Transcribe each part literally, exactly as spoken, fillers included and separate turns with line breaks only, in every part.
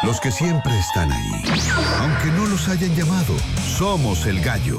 Los que siempre están ahí. Aunque no los hayan llamado, somos el gallo.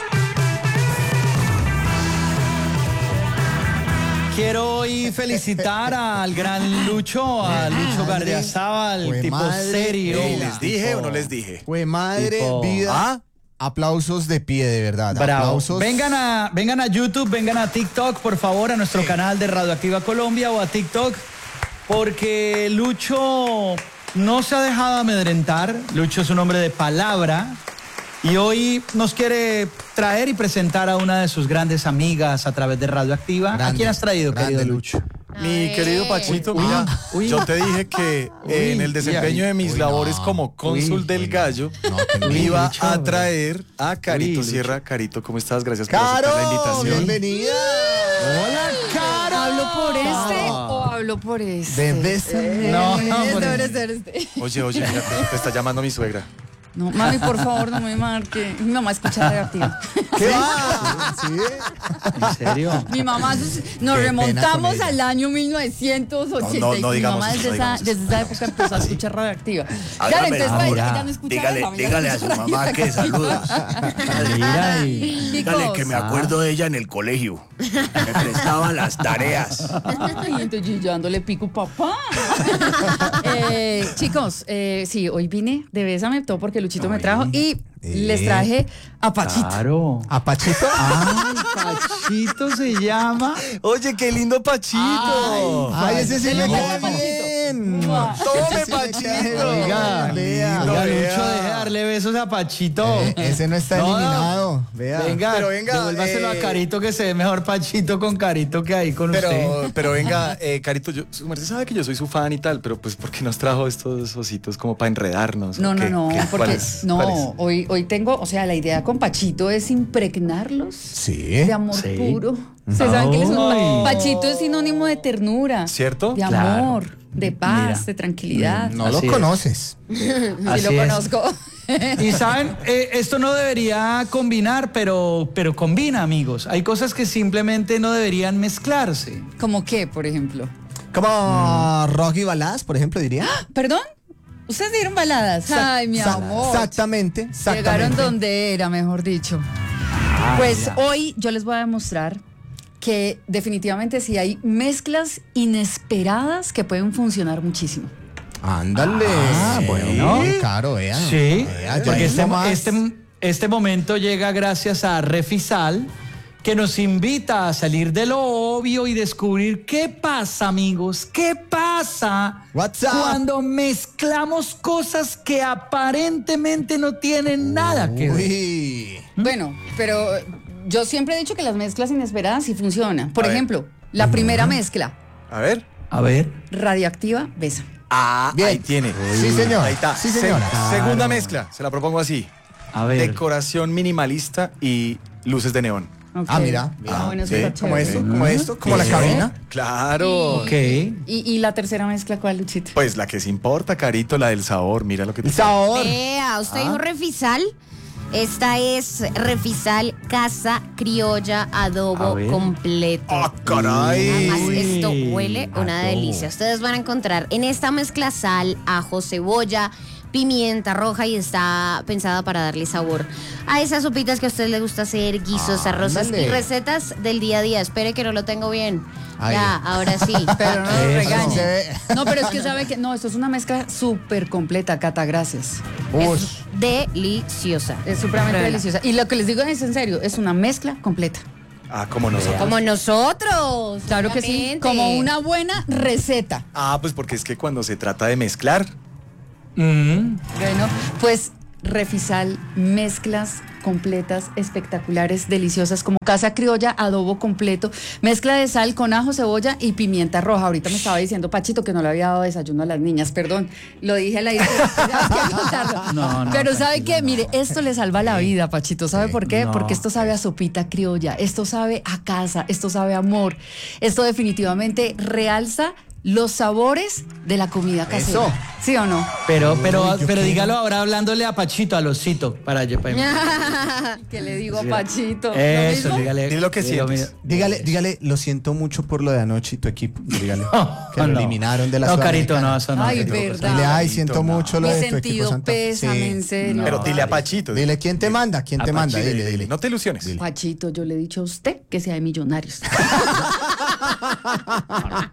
Quiero hoy felicitar al gran Lucho, a Lucho Gardiazabal, tipo
madre,
serio.
Ey, ¿les dije o no les dije?
Fue madre,
Tipo,
vida.
¿ah?
Aplausos de pie, de verdad.
Bravo.
Aplausos.
Vengan a, vengan a YouTube, vengan a TikTok, por favor, a nuestro canal de Radioactiva Colombia o a TikTok, porque Lucho no se ha dejado amedrentar. Lucho es un hombre de palabra y hoy nos quiere traer y presentar a una de sus grandes amigas a través de Radioactiva.
Grande,
¿A quién has traído,
grande,
querido Lucho?
Mi querido Pachito,
Uy,
mira,
uy.
yo te dije que
Uy,
en el desempeño
uy,
de mis
uy,
labores
no.
como cónsul
Uy,
del
uy,
gallo,
no, que
me
uy,
iba
Lucho,
a traer a Carito
Uy,
Sierra. Carito, ¿cómo estás? Gracias por
Caro,
aceptar la invitación.
bienvenida.
Hola, Caro.
¿Hablo por este
Ah.
o hablo por este?
Bebésame.
No,
Eh,
no, por
este,
eso.
este, este.
Oye, oye, mira, te, te está llamando mi suegra.
No, mami, por favor, no me marque. Mi mamá escucha Radioactiva.
¿Qué va? ¿Sí?
¿En serio?
Mi mamá, nos
Qué pena
remontamos
con ella.
al año mil novecientos ochenta.
No, no, no
mi
digamos
mamá
eso,
desde,
no
esa,
digamos eso.
desde esa época empezó a escuchar Radioactiva. Claro,
Hágame
entonces
el
pues,
favor.
ella ya no escucha
Dígale,
esa, ya
dígale
no
a su
escucha
mamá que saludos.
Mira y...
Dígale
Chicos.
que me acuerdo de ella en el colegio. Me prestaba las tareas.
Ay, entonces yo dándole pico, papá. eh, chicos, eh, sí, hoy vine de Bésame, todo porque Luchito me trajo y
Eh.
les traje a Pachito.
Claro.
¿A Pachito?
Ay, Pachito se llama.
Oye, qué lindo Pachito.
Ay, ese sí me
Ay,
cae
Pachito.
bien.
Tome,
Ese sí me cae
Pachito.
bien.
Oiga,
Vea.
oiga,
vea.
Lucho, deje de darle besos a Pachito.
Eh, ese no está
No,
eliminado. Vea.
Venga,
Pero venga,
devuélvaselo
eh,
a Carito, que se ve mejor Pachito con Carito que ahí con usted.
Pero, pero venga, eh, Carito, yo, su merced sabe que yo soy su fan y tal, pero pues ¿por qué nos trajo estos ositos como para enredarnos?
No,
¿O
no,
qué?
no,
¿Qué?
porque
¿Cuáles?
no,
¿Cuáles?
hoy, hoy tengo, o sea, la idea con Pachito es impregnarlos
Sí.
de amor
Sí.
puro. Ustedes saben que él es un
Ay.
Pachito es sinónimo de ternura,
¿Cierto?
de
Claro.
amor, de paz,
Mira.
de tranquilidad.
No
Así
lo
es.
conoces.
Sí
Así
lo
es.
conozco.
Y saben, eh, esto no debería combinar, pero, pero combina, amigos. Hay cosas que simplemente no deberían mezclarse.
¿Cómo qué, por ejemplo?
Como Rocky Balaz, por ejemplo, diría.
¿Perdón? ¿Ustedes dieron baladas? Ay, mi
Sa-
amor.
Exactamente, exactamente.
Llegaron donde era, mejor dicho. Pues hoy yo les voy a demostrar que definitivamente sí hay mezclas inesperadas que pueden funcionar muchísimo.
Ándale.
Ah, bueno.
Claro, vea.
Sí,
Vea, ya
porque
hizo
este,
más.
este, este momento llega gracias a Refisal, que nos invita a salir de lo obvio y descubrir qué pasa, amigos, qué pasa
What's up?
cuando mezclamos cosas que aparentemente no tienen nada que ver.
Uy.
Bueno, pero yo siempre he dicho que las mezclas inesperadas sí funcionan. Por
A ver.
ejemplo, la primera mezcla,
A ver.
A ver.
radioactiva, besa.
Ah,
Bien.
ahí tiene.
Sí, señor.
Ahí está.
Sí, señora.
Se- segunda mezcla, se la propongo así.
A ver.
Decoración minimalista y luces de neón.
Ok.
Ah, mira.
Ah,
mira.
bueno, eso
Sí,
está
Como
chévere.
esto, como esto, como la
Sí.
cabina.
Claro.
Ok.
¿Y, y la tercera mezcla cuál, Luchito?
Pues la que se importa, Carito, la del sabor. Mira lo que te
El sabor.
Vea, usted
Ah.
dijo Refisal. Esta es Refisal Casa Criolla
A
Adobo
ver.
completo.
¡Ah, caray!
Además,
Uy,
esto huele una
adobo.
delicia. Ustedes van a encontrar en esta mezcla sal, ajo, cebolla, pimienta roja y está pensada para darle sabor a esas sopitas que a usted le gusta hacer, guisos, arroces
Ándale.
y recetas del día a día. Espere que no lo tengo bien.
Ay,
ya,
no.
ahora sí.
Pero no lo
Eso.
regañen.
Se ve.
No, pero es que sabe que no, esto es una mezcla súper completa, Cata, gracias.
Uy.
Es deliciosa.
Es supremamente
Pruébela.
deliciosa. Y lo que les digo es en serio, es una mezcla completa.
Ah, como nosotros.
Como nosotros.
Claro que sí,
obviamente.
como una buena receta.
Ah, pues porque es que cuando se trata de mezclar,
Mm.
Bueno, pues Refisal, mezclas completas, espectaculares, deliciosas, como Casa Criolla, adobo completo, mezcla de sal con ajo, cebolla y pimienta roja. Ahorita me estaba diciendo Pachito que no le había dado desayuno a las niñas, perdón, lo dije al aire. Tenía que contarlo.
No, no,
Pero ¿sabe
tranquila,
qué?
no.
Mire, esto le salva la vida, Pachito. ¿Sabe por qué?
No.
Porque esto sabe a sopita criolla, esto sabe a casa, esto sabe a amor. Esto definitivamente realza los sabores de la comida casera.
Eso.
¿Sí o no?
Pero, pero,
Uy, yo
pero
quiero.
dígalo ahora hablándole a Pachito, al osito, para yo. Para
¿Qué le digo a Pachito? ¿Lo
Eso,
mismo?
dígale.
Dile lo que
dígalo,
sientes.
mira.
Dígale, dígale, lo siento mucho por lo de anoche y tu equipo. Dígale.
No,
que lo
no.
eliminaron de la
No, Carito, no,
Sudamericana.
eso no.
Ay,
Carito.
verdad.
Dile, ay, siento
No.
mucho lo
Mi
de tu equipo.
sentido
Santa Fe".
pésame,
Sí.
en serio.
No.
Pero dile a Pachito.
Dile, ¿quién te manda? ¿Quién
A
te manda?
Pachito,
Dile, dile.
No te ilusiones.
Pachito, yo le he dicho a usted que sea de Millonarios.